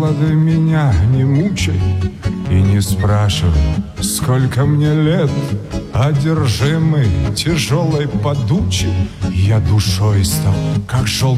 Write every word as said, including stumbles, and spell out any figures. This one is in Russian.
холода меня не мучай и не спрашивай, сколько мне лет. Одержимый тяжелой подучей, я душой стал, как желтый